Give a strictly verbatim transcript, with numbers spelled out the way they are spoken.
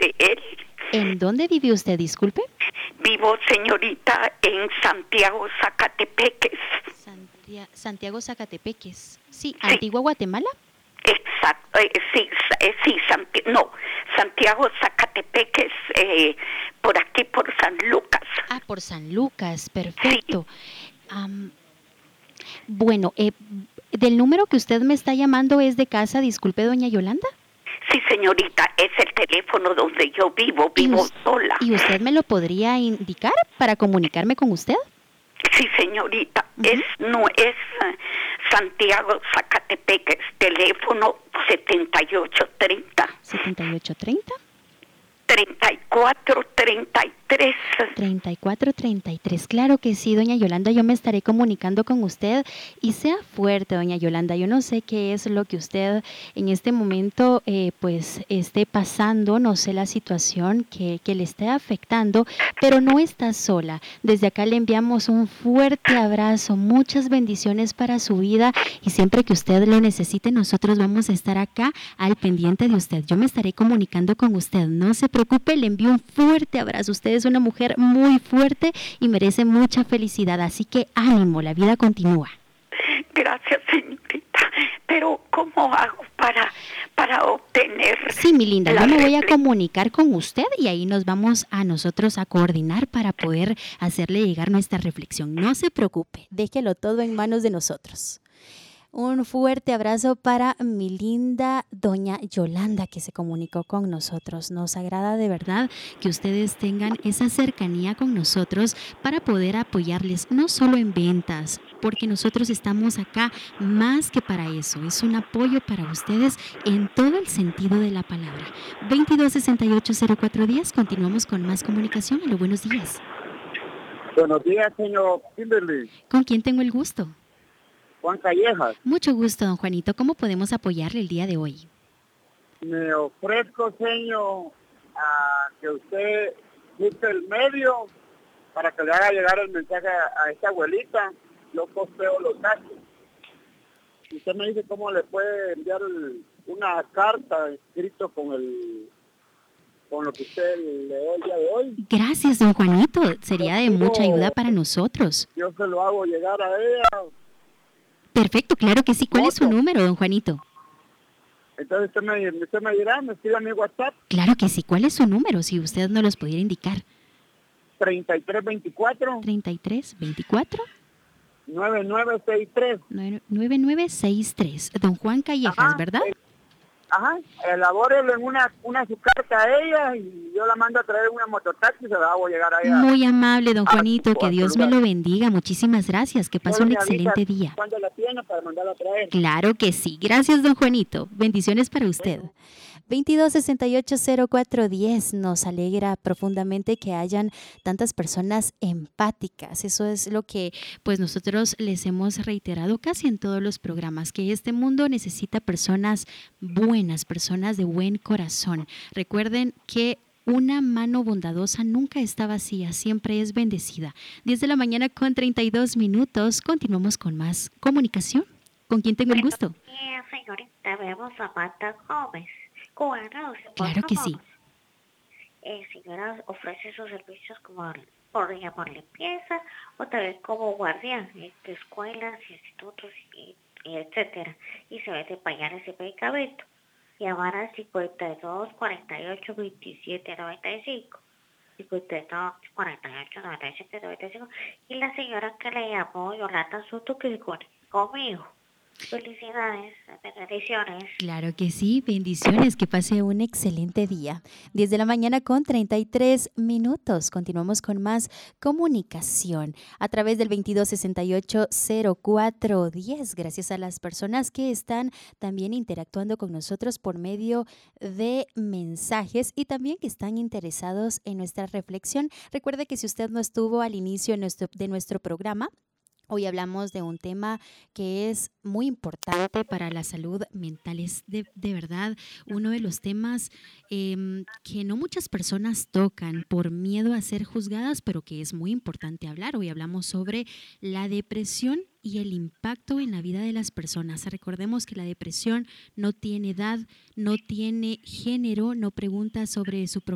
de él. ¿En dónde vive usted, disculpe? Vivo, señorita, en Santiago, Zacatepeques. Santia- Santiago Zacatepeques. Sí, Sí, Antigua Guatemala. exacto, eh, sí, eh, sí, Santi- no, Santiago, Zacatepeques, eh, por aquí, por San Lucas. Ah, por San Lucas, Sí, perfecto. Am, bueno, eh, del número que usted me está llamando es de casa, disculpe, doña Yolanda. sí, señorita, es el teléfono donde yo vivo, ¿Y, vivo us- sola. ¿Y usted me lo podría indicar para comunicarme con usted? Sí, señorita, es Ujú. no es eh, Santiago Zacatepeques, teléfono setenta y ocho treinta, setenta y ocho treinta. treinta y cuatro treinta y tres. treinta y cuatro treinta y tres. Claro que sí, doña Yolanda, yo me estaré comunicando con usted y sea fuerte, doña Yolanda. Yo no sé qué es lo que usted en este momento eh, pues esté pasando, no sé la situación que, que le esté afectando, pero no está sola. Desde acá le enviamos un fuerte abrazo, muchas bendiciones para su vida y siempre que usted lo necesite, nosotros vamos a estar acá al pendiente de usted. Yo me estaré comunicando con usted, no se preocupe, le envío un fuerte abrazo. Usted es una mujer muy fuerte y merece mucha felicidad, así que ánimo, la vida continúa. Gracias, señorita. Pero ¿cómo hago para para obtener Sí, mi linda, la yo me voy a reflexión? comunicar con usted y ahí nos vamos a nosotros a coordinar para poder hacerle llegar nuestra reflexión. No se preocupe, déjelo todo en manos de nosotros. Un fuerte abrazo para mi linda doña Yolanda que se comunicó con nosotros. Nos agrada de verdad que ustedes tengan esa cercanía con nosotros para poder apoyarles, no solo en ventas, porque nosotros estamos acá más que para eso. Es un apoyo para ustedes en todo el sentido de la palabra. veintidós sesenta y ocho cero cuatro diez, continuamos con más comunicación. Hola, buenos días. Buenos días, señor Kimberly. ¿Con quién tengo el gusto? Juan Callejas. Mucho gusto, don Juanito. ¿Cómo podemos apoyarle el día de hoy? Me ofrezco, señor, a que usted use el medio para que le haga llegar el mensaje a, a esta abuelita. Yo posteo los datos. Usted me dice cómo le puede enviar el- una carta escrito con el con lo que usted leó el día de hoy. Gracias, don Juanito. Sería de mucha ayuda Yo, para nosotros. yo se lo hago llegar a ella. Perfecto, claro que sí. ¿Cuál es su Foto. número, don Juanito? Entonces usted me, usted me dirá, me escribe a mi WhatsApp Claro que sí. ¿Cuál es su número? Si usted nos los pudiera indicar. treinta y tres veinticuatro treinta y tres veinticuatro nueve nueve seis tres. nueve nueve seis tres. Don Juan Callejas, Ajá, ¿verdad? eh, ajá, elabórelo en una, una su carta a ella y yo la mando a traer una mototaxi y se la hago llegar a ella Muy amable, don a Juanito. su, Que a su Dios me lugar. lo bendiga. Muchísimas gracias. Que pase Solo un me avisa excelente día. cuando la tiene para mandarla a traer. Claro que sí. Gracias, don Juanito. Bendiciones para usted. Bueno. veintidós sesenta y ocho cero cuatro diez. Nos alegra profundamente que hayan tantas personas empáticas. Eso es lo que pues nosotros les hemos reiterado casi en todos los programas, que este mundo necesita personas buenas, personas de buen corazón. Recuerden que una mano bondadosa nunca está vacía, siempre es bendecida. diez de la mañana con treinta y dos minutos. Continuamos con más comunicación. ¿Con quién tengo el gusto? Buenos días, señorita. Vemos a Marta Gómez. Cuéntanos, por Claro que favor. sí. Eh, señora, ofrece sus servicios como por ella por limpieza o también como guardián en escuelas, institutos, y, y etcétera. Y se vende pañales y medicamentos. Llamar al cincuenta y dos cuarenta y ocho veintisiete noventa y cinco. cincuenta y dos cuarenta y ocho noventa y siete noventa y cinco. Y la señora que le llamó, Yolanda Soto, que se conectó conmigo. Felicidades, bendiciones. Claro que sí, bendiciones, que pase un excelente día. diez de la mañana con treinta y tres minutos. Continuamos con más comunicación a través del veintidós sesenta y ocho cero cuatro diez. Gracias a las personas que están también interactuando con nosotros por medio de mensajes y también que están interesados en nuestra reflexión. Recuerde que si usted no estuvo al inicio de nuestro, de nuestro programa, hoy hablamos de un tema que es muy importante para la salud mental. Es de, de verdad uno de los temas eh, que no muchas personas tocan por miedo a ser juzgadas, pero que es muy importante hablar. Hoy hablamos sobre la depresión y el impacto en la vida de las personas. Recordemos que la depresión no tiene edad, no tiene género, no pregunta sobre su